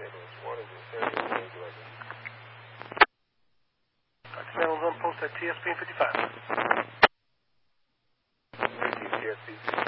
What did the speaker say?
One is in San Diego, Georgia. Dr. Sandals on post at TSP 55. TSP 55.